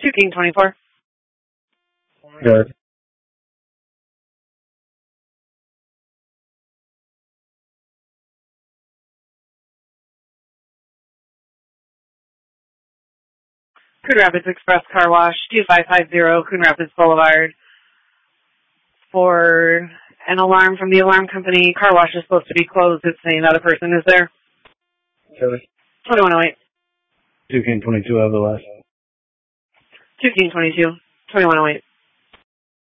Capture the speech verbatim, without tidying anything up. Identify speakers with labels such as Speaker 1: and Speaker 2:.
Speaker 1: two King twenty-four.
Speaker 2: Good.
Speaker 1: Coon Rapids Express Car Wash, two five five zero Coon Rapids Boulevard. For an alarm from the alarm company, car wash is supposed to be closed. It's saying that a person is there.
Speaker 2: Good.
Speaker 1: twenty-one oh eight.
Speaker 2: two King twenty-two, I have the last.
Speaker 1: two King twenty-two. twenty-one oh eight.